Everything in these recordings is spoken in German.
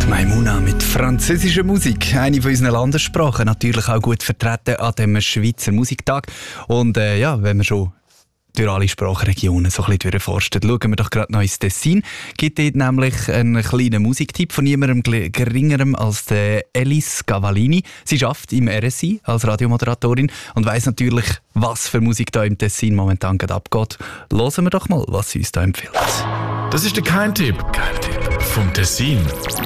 Maimuna mit französischer Musik, eine von unseren Landessprachen, natürlich auch gut vertreten an dem Schweizer Musiktag. Und wenn wir schon durch alle Sprachregionen so ein bisschen durchforsten, schauen wir doch gerade noch ins Tessin. Gibt dort nämlich einen kleinen Musiktipp von niemandem geringerem als der Elis Cavallini. Sie arbeitet im RSI als Radiomoderatorin und weiss natürlich, was für Musik da im Tessin momentan gerade abgeht. Hören wir doch mal, was sie uns da empfiehlt. Das ist der Kein-Tipp vom Tessin.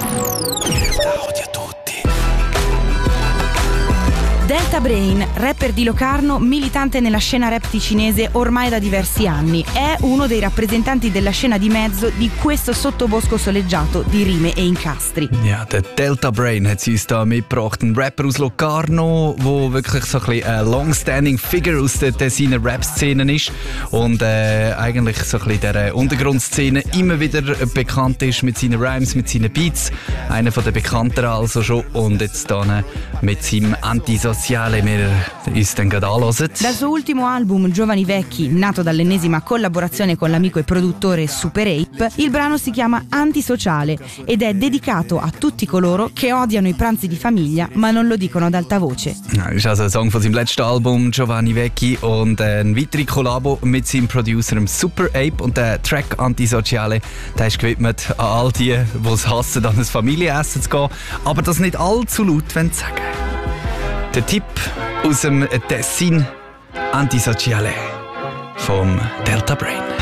Delta Brain, rapper di Locarno, militante nella scena rap ticinese ormai da diversi anni, è uno dei rappresentanti della scena di mezzo di questo sottobosco soleggiato di rime e incastri. Ja, der Delta Brain hat sie uns da mitgebracht, ein Rapper aus Locarno, der wirklich so ein bisschen eine long-standing Figure aus der Tessiner Rap-Szene ist und eigentlich so ein bisschen der Untergrundszene immer wieder bekannt ist mit seinen Rhymes, mit seinen Beats. Einer von den bekannteren also schon und jetzt dann mit seinem Antisoziale wir uns dann gerade anhören. Dal suo ultimo album Giovani Vecchi, nato dall'ennesima collaborazione con l'amico e produttore Super Ape, il brano si chiama Antisociale ed è dedicato a tutti coloro che odiano i pranzi di famiglia ma non lo dicono ad alta voce. Ja, das ist also ein Song von seinem letzten Album Giovanni Vecchi und ein weiterer Kollabo mit seinem Producer Super Ape und der Track Antisociale, der ist gewidmet an all die, die es hassen, an ein Familienessen zu gehen, aber das nicht allzu laut sagen. Der Tipp aus dem Tessin Antisociale vom Delta Brain.